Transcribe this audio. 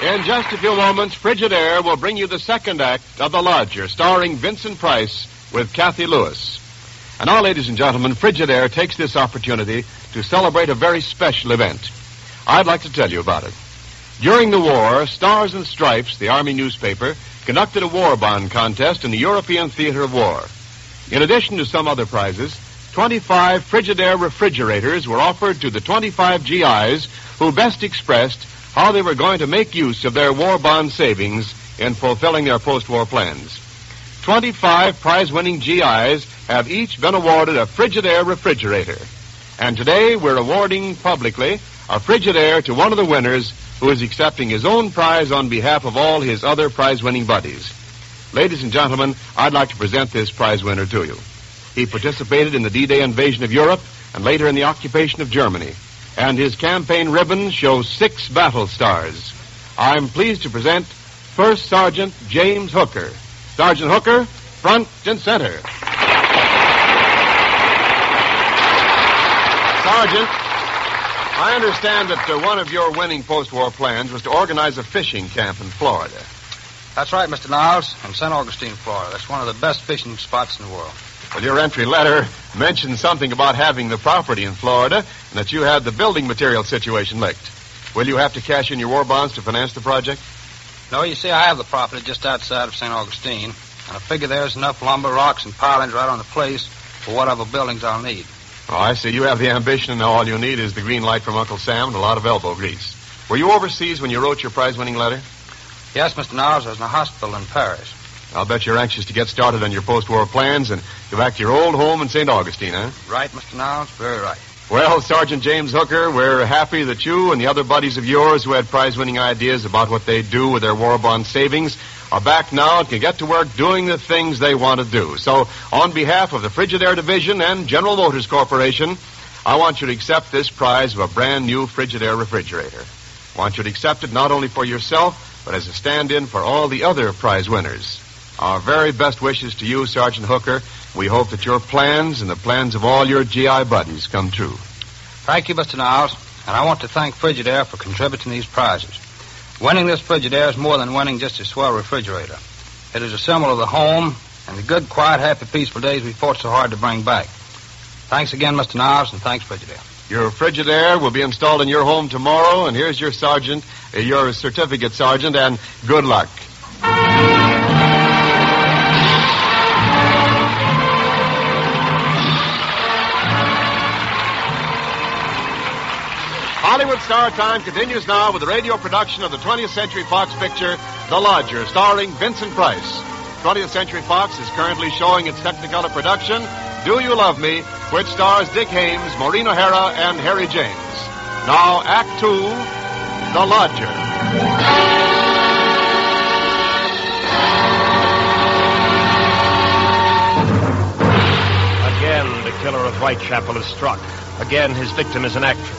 In just a few moments, Frigidaire will bring you the second act of The Lodger, starring Vincent Price with Kathy Lewis. And now, ladies and gentlemen, Frigidaire takes this opportunity to celebrate a very special event. I'd like to tell you about it. During the war, Stars and Stripes, the Army newspaper, conducted a war bond contest in the European theater of war. In addition to some other prizes, 25 Frigidaire refrigerators were offered to the 25 GIs who best expressed how they were going to make use of their war bond savings in fulfilling their post-war plans. 25 prize-winning GIs have each been awarded a Frigidaire refrigerator. And today we're awarding publicly a Frigidaire to one of the winners who is accepting his own prize on behalf of all his other prize-winning buddies. Ladies and gentlemen, I'd like to present this prize winner to you. He participated in the D-Day invasion of Europe and later in the occupation of Germany. And his campaign ribbon shows 6 battle stars. I'm pleased to present First Sergeant James Hooker. Sergeant Hooker, front and center. Sergeant, I understand that one of your winning post-war plans was to organize a fishing camp in Florida. That's right, Mr. Niles, in St. Augustine, Florida. That's one of the best fishing spots in the world. Well, your entry letter mentioned something about having the property in Florida and that you had the building material situation licked. Will you have to cash in your war bonds to finance the project? No, you see, I have the property just outside of St. Augustine, and I figure there's enough lumber, rocks, and pilings right on the place for whatever buildings I'll need. Oh, I see. You have the ambition, and all you need is the green light from Uncle Sam and a lot of elbow grease. Were you overseas when you wrote your prize-winning letter? Yes, Mr. Niles, I was in a hospital in Paris. I'll bet you're anxious to get started on your post-war plans and go back to your old home in St. Augustine, huh? Right, Mr. Niles, very right. Well, Sergeant James Hooker, we're happy that you and the other buddies of yours who had prize-winning ideas about what they'd do with their war bond savings are back now and can get to work doing the things they want to do. So, on behalf of the Frigidaire Division and General Motors Corporation, I want you to accept this prize of a brand-new Frigidaire refrigerator. I want you to accept it not only for yourself, but as a stand-in for all the other prize winners. Our very best wishes to you, Sergeant Hooker. We hope that your plans and the plans of all your GI buddies come true. Thank you, Mr. Niles, and I want to thank Frigidaire for contributing these prizes. Winning this Frigidaire is more than winning just a swell refrigerator. It is a symbol of the home and the good, quiet, happy, peaceful days we fought so hard to bring back. Thanks again, Mr. Niles, and thanks, Frigidaire. Your Frigidaire will be installed in your home tomorrow, and here's your your certificate, Sergeant, and good luck. Hollywood Star Time continues now with the radio production of the 20th Century Fox picture, The Lodger, starring Vincent Price. 20th Century Fox is currently showing its Technicolor production, Do You Love Me, which stars Dick Haymes, Maureen O'Hara, and Harry James. Now, Act 2, The Lodger. Again, the killer of Whitechapel is struck. Again, his victim is an actress.